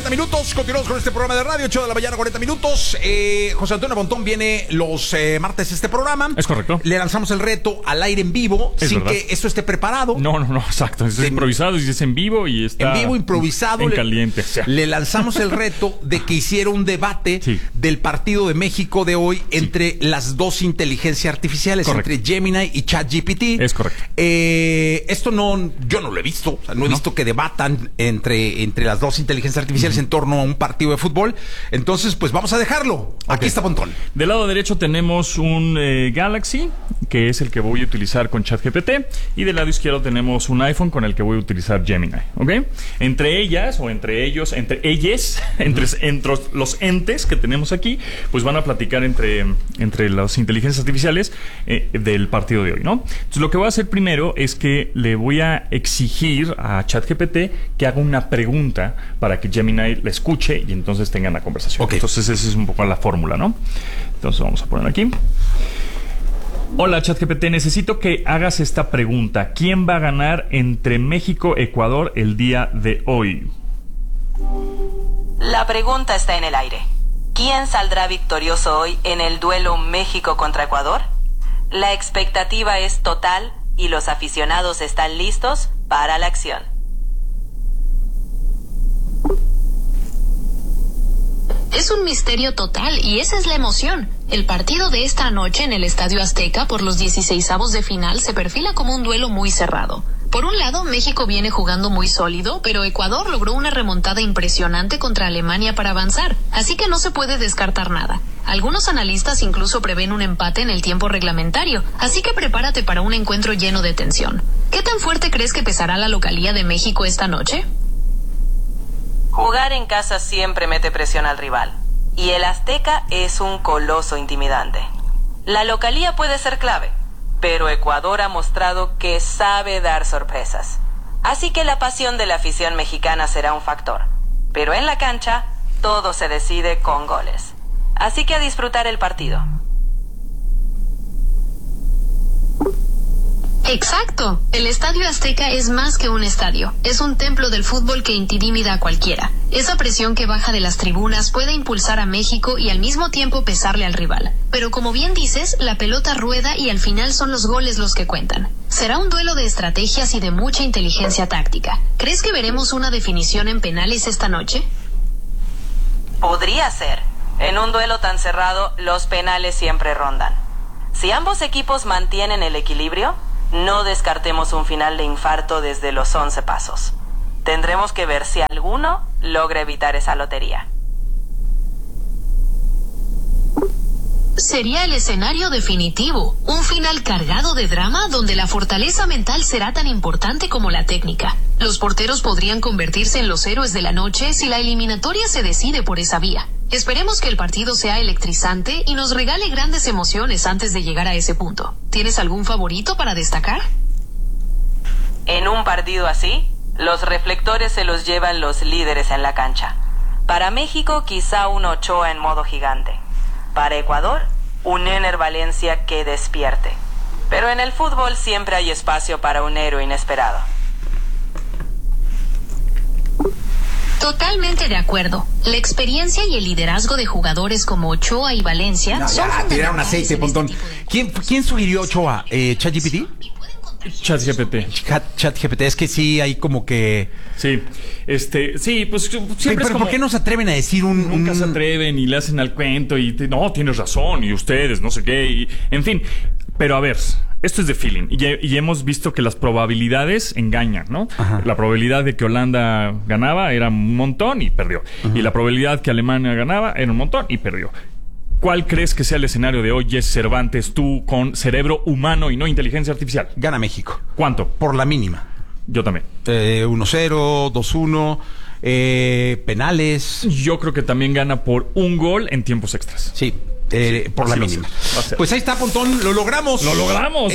40 minutos. Continuamos con este programa de radio, 8 de la mañana, 40 minutos. José Antonio Pontón viene los martes este programa. Es correcto. Le lanzamos el reto al aire en vivo, sin verdad. que esto esté preparado. No, exacto. Es improvisado y es en vivo y está... En vivo, improvisado. En caliente. Le lanzamos el reto de que hiciera un debate del partido de México de hoy entre las dos inteligencias artificiales, correcto, entre Gemini y ChatGPT. Es correcto. Esto yo no lo he visto. O sea, no he visto que debatan entre las dos inteligencias artificiales en torno a un partido de fútbol. Entonces, pues vamos a dejarlo. Aquí está Pontón. Del lado derecho tenemos un Galaxy, que es el que voy a utilizar con ChatGPT, y del lado izquierdo tenemos un iPhone con el que voy a utilizar Gemini, ¿ok? Entre ellas, o entre ellos, entre los entes que tenemos aquí, pues van a platicar entre las inteligencias artificiales del partido de hoy, ¿no? Entonces, lo que voy a hacer primero es que le voy a exigir a ChatGPT que haga una pregunta para que Gemini la escuche y entonces tengan la conversación. Okay. Entonces, esa es un poco la fórmula, ¿no? Entonces, vamos a poner aquí. Hola, ChatGPT, necesito que hagas esta pregunta. ¿Quién va a ganar entre México y Ecuador el día de hoy? La pregunta está en el aire. ¿Quién saldrá victorioso hoy en el duelo México contra Ecuador? La expectativa es total y los aficionados están listos para la acción. Es un misterio total y esa es la emoción. El partido de esta noche en el Estadio Azteca por los 16avos de final se perfila como un duelo muy cerrado. Por un lado, México viene jugando muy sólido, pero Ecuador logró una remontada impresionante contra Alemania para avanzar, así que no se puede descartar nada. Algunos analistas incluso prevén un empate en el tiempo reglamentario, así que prepárate para un encuentro lleno de tensión. ¿Qué tan fuerte crees que pesará la localía de México esta noche? Jugar en casa siempre mete presión al rival, y el Azteca es un coloso intimidante. La localía puede ser clave, pero Ecuador ha mostrado que sabe dar sorpresas. Así que la pasión de la afición mexicana será un factor. Pero en la cancha, todo se decide con goles. Así que a disfrutar el partido. Exacto. El Estadio Azteca es más que un estadio. Es un templo del fútbol que intimida a cualquiera. Esa presión que baja de las tribunas puede impulsar a México y al mismo tiempo pesarle al rival. Pero como bien dices, la pelota rueda y al final son los goles los que cuentan. Será un duelo de estrategias y de mucha inteligencia táctica. ¿Crees que veremos una definición en penales esta noche? Podría ser. En un duelo tan cerrado, los penales siempre rondan. Si ambos equipos mantienen el equilibrio, no descartemos un final de infarto desde los 11 pasos. Tendremos que ver si alguno logra evitar esa lotería. Sería el escenario definitivo, un final cargado de drama donde la fortaleza mental será tan importante como la técnica. Los porteros podrían convertirse en los héroes de la noche si la eliminatoria se decide por esa vía. Esperemos que el partido sea electrizante y nos regale grandes emociones antes de llegar a ese punto. ¿Tienes algún favorito para destacar? En un partido así, los reflectores se los llevan los líderes en la cancha. Para México, quizá un Ochoa en modo gigante. Para Ecuador, un Ener Valencia que despierte. Pero en el fútbol siempre hay espacio para un héroe inesperado. Totalmente de acuerdo. La experiencia y el liderazgo de jugadores como Ochoa y Valencia son ya, tiraron aceite, en Pontón. este tipo de ¿Quién sugirió Ochoa? ¿ChatGPT? ChatGPT, es que sí, hay como que... Sí, sí, pues siempre pero es como... ¿por qué no se atreven a decir Nunca se atreven y le hacen al cuento y... No, tienes razón, y ustedes, no sé qué, y... En fin, pero a ver, esto es de feeling. Y hemos visto que las probabilidades engañan, ¿no? Ajá. La probabilidad de que Holanda ganaba era un montón y perdió. Ajá. Y la probabilidad que Alemania ganaba era un montón y perdió. ¿Cuál crees que sea el escenario de hoy, Jess Cervantes, tú con cerebro humano y no inteligencia artificial? Gana México. ¿Cuánto? Por la mínima. Yo también. 1-0, 2-1, penales. Yo creo que también gana por un gol en tiempos extras. Sí. Por la mínima. Pues ahí está, Pontón, lo logramos. Lo logramos,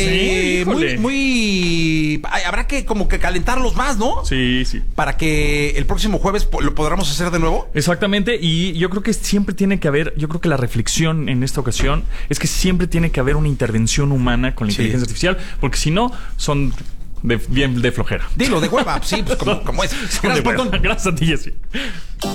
habrá que como que calentarlos más, ¿no? Sí. Para que el próximo jueves lo podamos hacer de nuevo. Exactamente, y yo creo que siempre tiene que haber, yo creo que la reflexión en esta ocasión es que siempre tiene que haber una intervención humana con la inteligencia artificial, porque si no, son bien de flojera. Dilo, de hueva, sí, pues como es. Gracias, Pontón. Gracias a ti, Jessy.